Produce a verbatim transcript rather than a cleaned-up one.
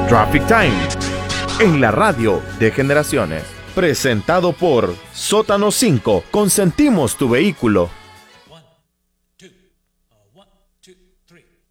Traffic Time en la radio de Generaciones. Presentado por Sótano cinco. Consentimos tu vehículo. One, two, uh, one, two, three.